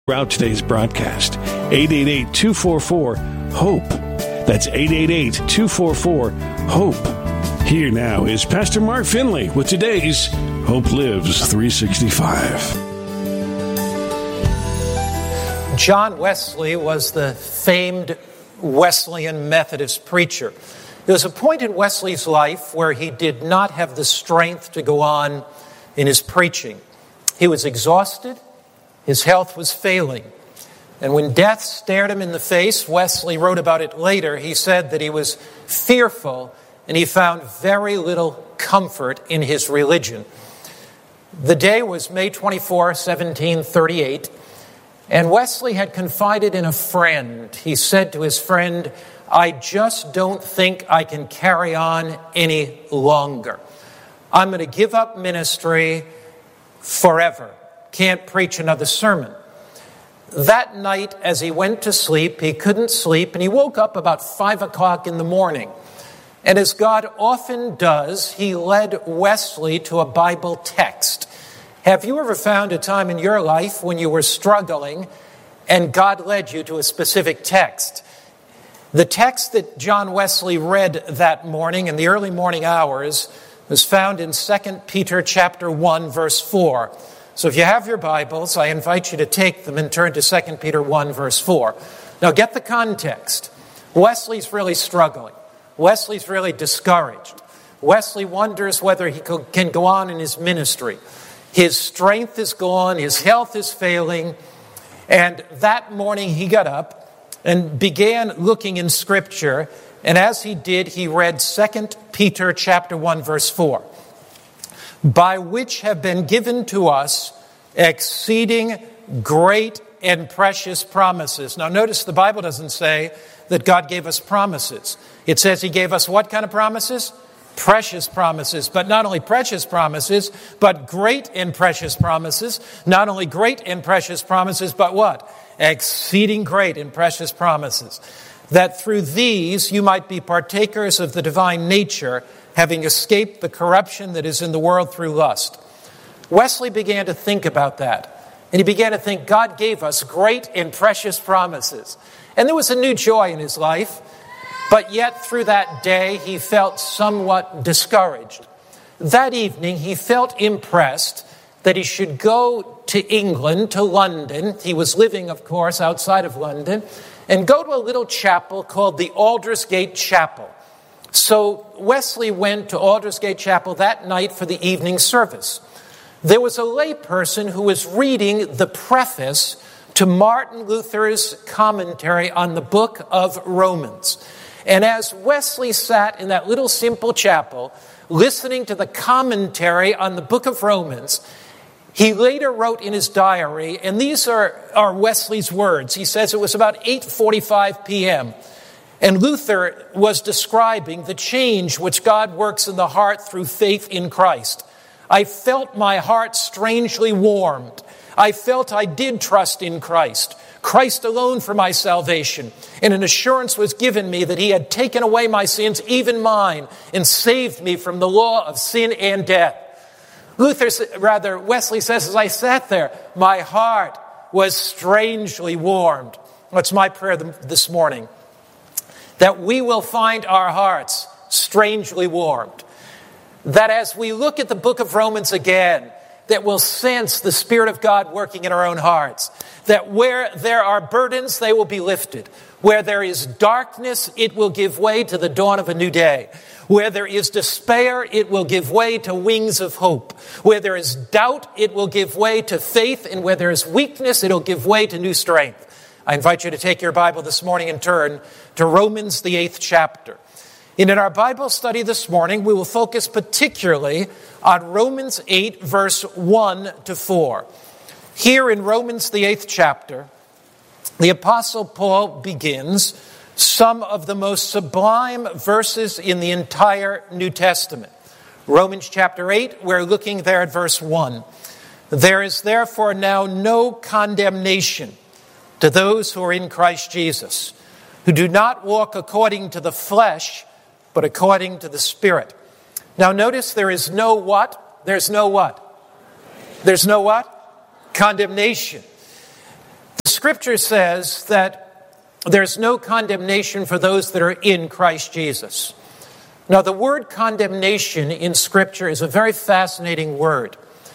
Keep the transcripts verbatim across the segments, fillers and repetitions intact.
Throughout today's broadcast, eight eight eight, two four four, HOPE. That's eight eight eight, two four four, HOPE. Here now is Pastor Mark Finley with today's Hope Lives three sixty-five. John Wesley was the famed Wesleyan Methodist preacher. There was a point in Wesley's life where he did not have the strength to go on in his preaching. He was exhausted. His health was failing. And when death stared him in the face, Wesley wrote about it later, he said that he was fearful and he found very little comfort in his religion. The day was May twenty-fourth, seventeen thirty-eight, and Wesley had confided in a friend. He said to his friend, "I just don't think I can carry on any longer. I'm going to give up ministry forever. Can't preach another sermon." That night, as he went to sleep, he couldn't sleep, and he woke up about five o'clock in the morning. And as God often does, he led Wesley to a Bible text. Have you ever found a time in your life when you were struggling and God led you to a specific text? The text that John Wesley read that morning in the early morning hours was found in Second Peter chapter one, verse four. So if you have your Bibles, I invite you to take them and turn to Second Peter one, verse four. Now get the context. Wesley's really struggling. Wesley's really discouraged. Wesley wonders whether he can go on in his ministry. His strength is gone, his health is failing, and that morning he got up and began looking in Scripture, and as he did, he read Second Peter chapter one, verse four. "By which have been given to us exceeding great and precious promises." Now notice the Bible doesn't say that God gave us promises. It says he gave us what kind of promises? Precious promises. But not only precious promises, but great and precious promises. Not only great and precious promises, but what? Exceeding great and precious promises. That through these you might be partakers of the divine nature, having escaped the corruption that is in the world through lust. Wesley began to think about that. And he began to think God gave us great and precious promises. And there was a new joy in his life. But yet through that day, he felt somewhat discouraged. That evening, he felt impressed that he should go to England, to London. He was living, of course, outside of London. And go to a little chapel called the Aldersgate Chapel. So Wesley went to Aldersgate Chapel that night for the evening service. There was a layperson who was reading the preface to Martin Luther's commentary on the book of Romans. And as Wesley sat in that little simple chapel, listening to the commentary on the book of Romans, he later wrote in his diary, and these are, are Wesley's words. He says it was about eight forty-five p.m., and Luther was describing the change which God works in the heart through faith in Christ. "I felt my heart strangely warmed. I felt I did trust in Christ, Christ alone for my salvation, and an assurance was given me that he had taken away my sins, even mine, and saved me from the law of sin and death." Luther, rather, Wesley says, as I sat there, my heart was strangely warmed. That's my prayer this morning, that we will find our hearts strangely warmed. That as we look at the book of Romans again, that we'll sense the Spirit of God working in our own hearts. That where there are burdens, they will be lifted. Where there is darkness, it will give way to the dawn of a new day. Where there is despair, it will give way to wings of hope. Where there is doubt, it will give way to faith. And where there is weakness, it'll give way to new strength. I invite you to take your Bible this morning and turn to Romans, the eighth chapter. And in our Bible study this morning, we will focus particularly on Romans eight, verse one to four. Here in Romans, the eighth chapter, the Apostle Paul begins some of the most sublime verses in the entire New Testament. Romans chapter eight, we're looking there at verse one. "There is therefore now no condemnation to those who are in Christ Jesus, who do not walk according to the flesh, but according to the Spirit." Now notice there is no what? There's no what? There's no what? Condemnation. Scripture says that there's no condemnation for those that are in Christ Jesus. Now, the word condemnation in Scripture is a very fascinating word.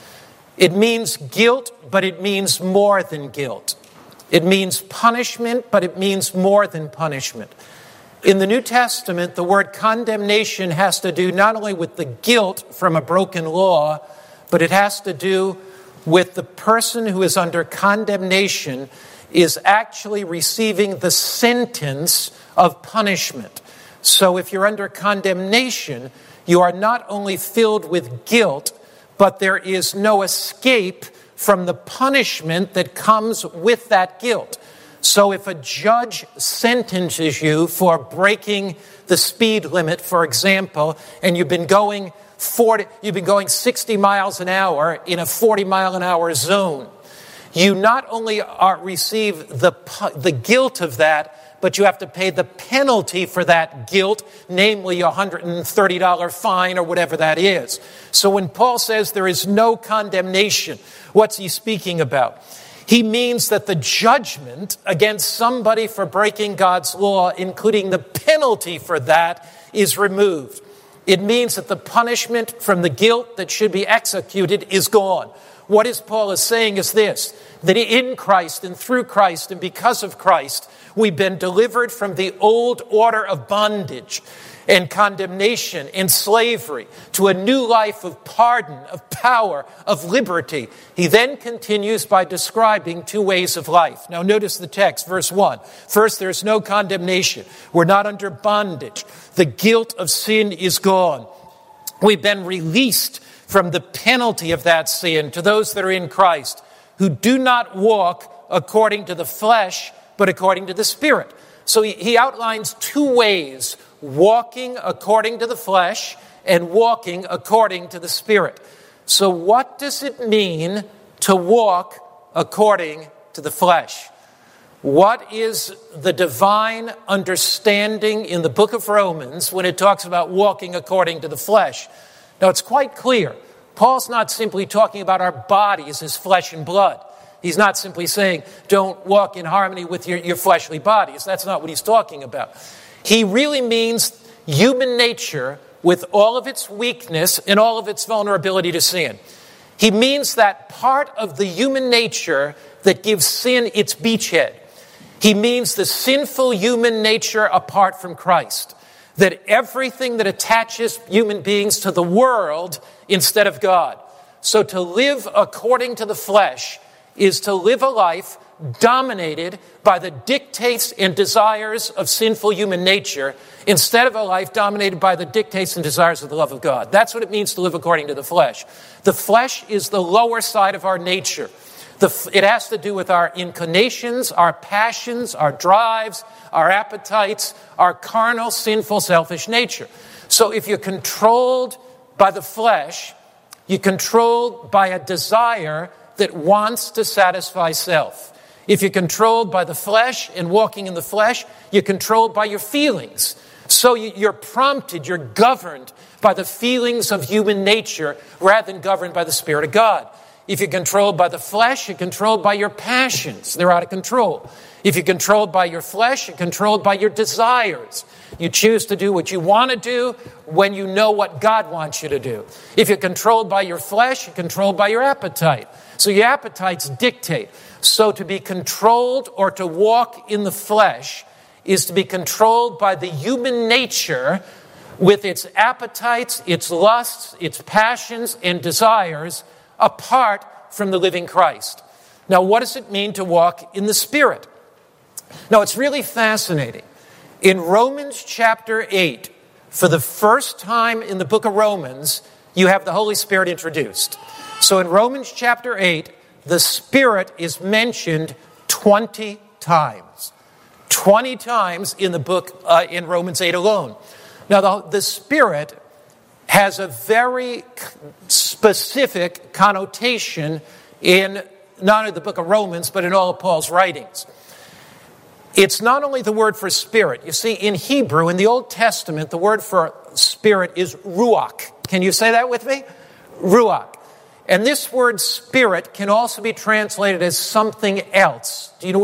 It means guilt, but it means more than guilt. It means punishment, but it means more than punishment. In the New Testament, the word condemnation has to do not only with the guilt from a broken law, but it has to do with the person who is under condemnation is actually receiving the sentence of punishment. So if you're under condemnation, you are not only filled with guilt, but there is no escape from the punishment that comes with that guilt. So if a judge sentences you for breaking the speed limit, for example, and you've been going forty, you've been going sixty miles an hour in a forty mile an hour zone, you not only are receive the the guilt of that, but you have to pay the penalty for that guilt, namely a one hundred thirty dollars fine or whatever that is. So when Paul says there is no condemnation, what's he speaking about? He means that the judgment against somebody for breaking God's law, including the penalty for that, is removed. It means that the punishment from the guilt that should be executed is gone. What is Paul is saying is this, that in Christ and through Christ and because of Christ, we've been delivered from the old order of bondage and condemnation and slavery to a new life of pardon, of power, of liberty. He then continues by describing two ways of life. Now notice the text, verse one. First, there's no condemnation. We're not under bondage. The guilt of sin is gone. We've been released from the penalty of that sin to those that are in Christ, who do not walk according to the flesh, but according to the Spirit. So he, he outlines two ways, walking according to the flesh and walking according to the Spirit. So what does it mean to walk according to the flesh? What is the divine understanding in the book of Romans when it talks about walking according to the flesh? Now, it's quite clear. Paul's not simply talking about our bodies as flesh and blood. He's not simply saying, don't walk in harmony with your, your fleshly bodies. That's not what he's talking about. He really means human nature with all of its weakness and all of its vulnerability to sin. He means that part of the human nature that gives sin its beachhead. He means the sinful human nature apart from Christ. That everything that attaches human beings to the world instead of God. So to live according to the flesh is to live a life dominated by the dictates and desires of sinful human nature instead of a life dominated by the dictates and desires of the love of God. That's what it means to live according to the flesh. The flesh is the lower side of our nature. The, it has to do with our inclinations, our passions, our drives, our appetites, our carnal, sinful, selfish nature. So if you're controlled by the flesh, you're controlled by a desire that wants to satisfy self. If you're controlled by the flesh and walking in the flesh, you're controlled by your feelings. So you're prompted, you're governed by the feelings of human nature rather than governed by the Spirit of God. If you're controlled by the flesh, you're controlled by your passions. They're out of control. If you're controlled by your flesh, you're controlled by your desires. You choose to do what you want to do when you know what God wants you to do. If you're controlled by your flesh, you're controlled by your appetite. So your appetites dictate. So to be controlled or to walk in the flesh is to be controlled by the human nature with its appetites, its lusts, its passions, and desires apart from the living Christ. Now, what does it mean to walk in the Spirit? Now, it's really fascinating. In Romans chapter eight, for the first time in the book of Romans, you have the Holy Spirit introduced. So in Romans chapter eight, the Spirit is mentioned twenty times. twenty times in the book, uh, in Romans eight alone. Now, the, the Spirit has a very specific connotation in not only the book of Romans, but in all of Paul's writings. It's not only the word for spirit. You see, in Hebrew, in the Old Testament, the word for spirit is ruach. Can you say that with me? Ruach. And this word spirit can also be translated as something else. Do you know